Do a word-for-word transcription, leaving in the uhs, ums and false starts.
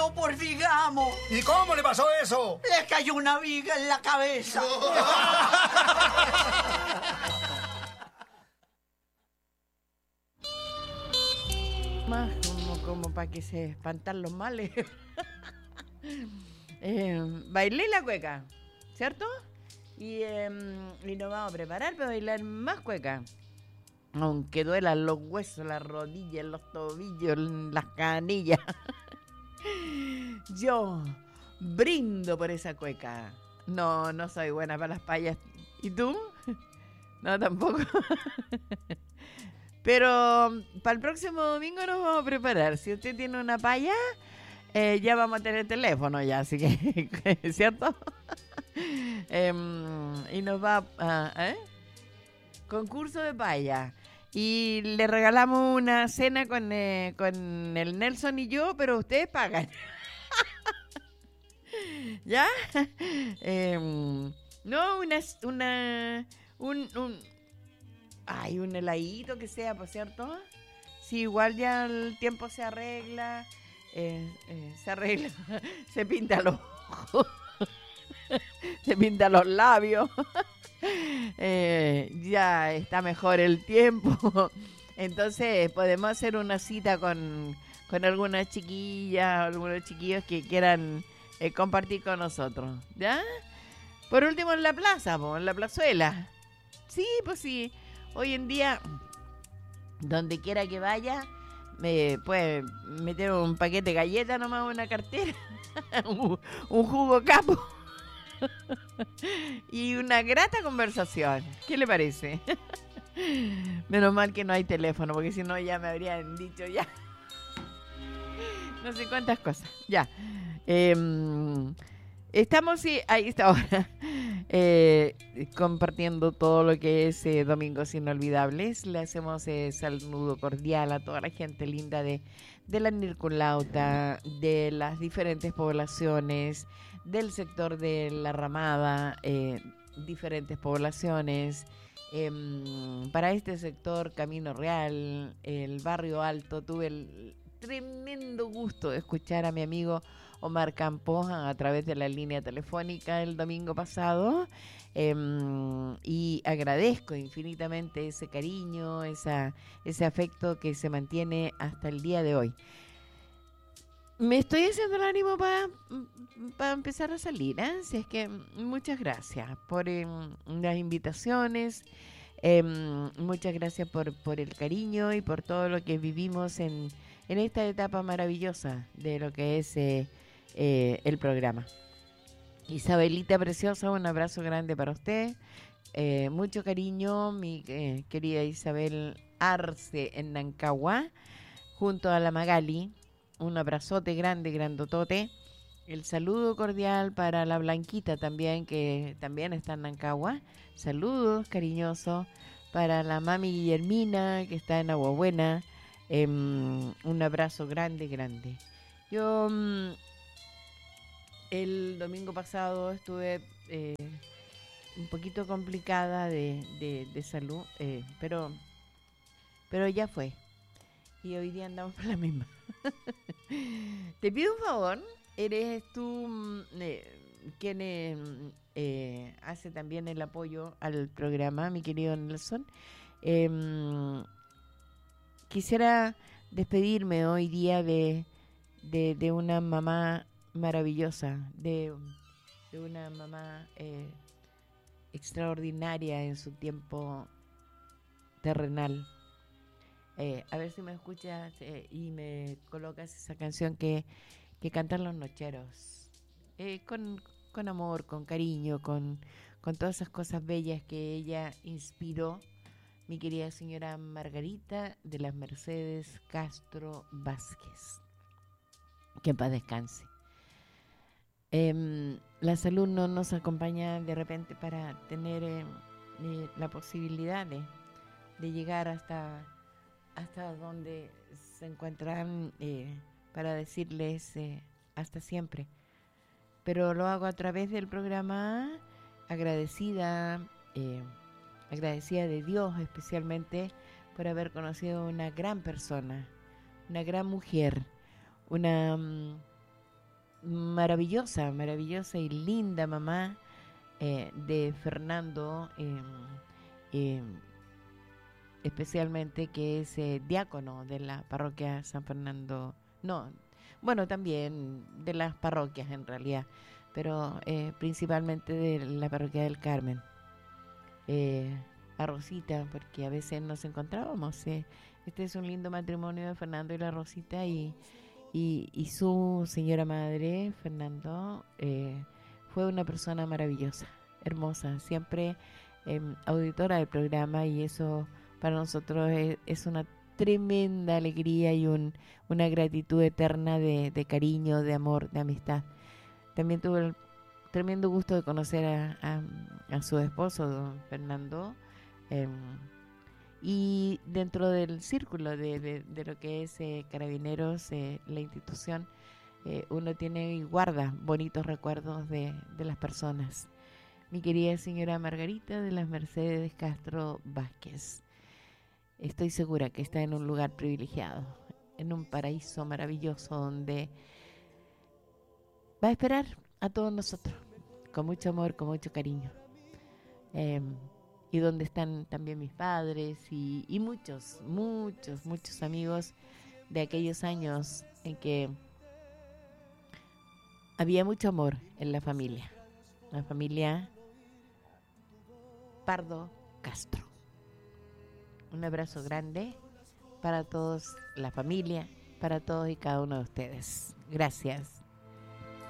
murió por digamos. ¿Y cómo le pasó eso? Le cayó una viga en la cabeza. Más como, como para que se espantan los males. eh, bailé la cueca, ¿cierto? Y, eh, y nos vamos a preparar para bailar más cueca. Aunque duelan los huesos, las rodillas, los tobillos, las canillas. Yo brindo por esa cueca. No, no soy buena para las payas. ¿Y tú? No, tampoco. Pero para el próximo domingo nos vamos a preparar. Si usted tiene una paya, eh, ya vamos a tener teléfono ya, así que, ¿cierto? eh, y nos va a... ¿eh? Concurso de paya. Y le regalamos una cena con, eh, con el Nelson y yo, pero ustedes pagan. ¿Ya? Eh, no, una... una un, un, ay, un heladito que sea, por cierto. Sí, igual ya el tiempo se arregla. Eh, eh, se arregla. Se pinta los ojos. Se pinta los labios. Eh, ya está mejor el tiempo, entonces podemos hacer una cita con, con algunas chiquillas o algunos chiquillos que quieran eh, compartir con nosotros, ¿ya? Por último en la plaza, po, en la plazuela. Sí, pues sí, hoy en día donde quiera que vaya me puede meter un paquete de galletas nomás, una cartera, un, un jugo capo y una grata conversación. ¿Qué le parece? Menos mal que no hay teléfono, porque si no ya me habrían dicho ya no sé cuántas cosas. Ya. Eh, estamos sí, ahí está ahora. Eh, compartiendo todo lo que es eh, Domingos Inolvidables. Le hacemos eh, saludo cordial a toda la gente linda de, de la Nirculauta, de las diferentes poblaciones, del sector de La Ramada, eh, diferentes poblaciones. Eh, para este sector, Camino Real, el Barrio Alto, tuve el tremendo gusto de escuchar a mi amigo Omar Campos a través de la línea telefónica el domingo pasado, eh, y agradezco infinitamente ese cariño, esa, ese afecto que se mantiene hasta el día de hoy. Me estoy haciendo el ánimo para pa empezar a salir, ¿eh? Así es que muchas gracias por eh, las invitaciones, eh, muchas gracias por, por el cariño y por todo lo que vivimos en, en esta etapa maravillosa de lo que es eh, eh, el programa. Isabelita preciosa, un abrazo grande para usted, eh, mucho cariño, mi eh, querida Isabel Arce en Nancagua, junto a la Magali. Un abrazote grande, grandotote. El saludo cordial para la Blanquita también, que también está en Nancagua. Saludos cariñosos para la mami Guillermina, que está en Aguabuena. Eh, un abrazo grande, grande. Yo um, el domingo pasado estuve eh, un poquito complicada de, de, de salud, eh, pero, pero ya fue. Y hoy día andamos por la misma. Te pido un favor, eres tú eh, quien eh, eh, hace también el apoyo al programa, mi querido Nelson. Eh, quisiera despedirme hoy día de, de, de una mamá maravillosa, de, de una mamá eh, extraordinaria en su tiempo terrenal. Eh, a ver si me escuchas eh, y me colocas esa canción que, que cantan los nocheros. Eh, con, con amor, con cariño, con, con todas esas cosas bellas que ella inspiró, mi querida señora Margarita de las Mercedes Castro Vázquez. Que en paz descanse. Eh, la salud no nos acompaña de repente para tener eh, eh, la posibilidad de, de llegar hasta... hasta donde se encuentran eh, para decirles eh, hasta siempre. Pero lo hago a través del programa, agradecida, eh, agradecida de Dios especialmente por haber conocido una gran persona, una gran mujer, una, maravillosa, maravillosa y linda mamá eh, de Fernando, eh, eh, especialmente que es eh, diácono de la parroquia San Fernando, no, bueno, también de las parroquias en realidad, pero eh, principalmente de la parroquia del Carmen. Eh, a Rosita, porque a veces nos encontrábamos. Eh. Este es un lindo matrimonio de Fernando y la Rosita, y, y, y su señora madre, Fernando, eh, fue una persona maravillosa, hermosa, siempre eh, auditora del programa, y eso para nosotros es, es una tremenda alegría y un, una gratitud eterna de, de cariño, de amor, de amistad. También tuve el tremendo gusto de conocer a, a, a su esposo, don Fernando, eh, y dentro del círculo de, de, de lo que es eh, Carabineros, eh, la institución, eh, uno tiene y guarda bonitos recuerdos de, de las personas. Mi querida señora Margarita de las Mercedes Castro Vázquez, estoy segura que está en un lugar privilegiado, en un paraíso maravilloso donde va a esperar a todos nosotros con mucho amor, con mucho cariño, eh, y donde están también mis padres y, y muchos, muchos, muchos amigos de aquellos años en que había mucho amor en la familia, la familia Pardo Castro. Un abrazo grande para todos, la familia, para todos y cada uno de ustedes. Gracias.